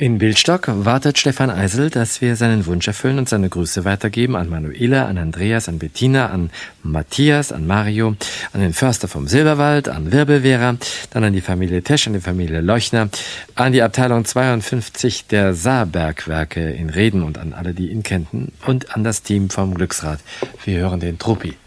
In Bildstock wartet Stefan Eisel, dass wir seinen Wunsch erfüllen und seine Grüße weitergeben an Manuela, an Andreas, an Bettina, an Matthias, an Mario, an den Förster vom Silberwald, an Wirbelwehrer, dann an die Familie Tesch, an die Familie Leuchner, an die Abteilung 52 der Saarbergwerke in Reden und an alle, die ihn kennen und an das Team vom Glücksrad. Wir hören den Truppi.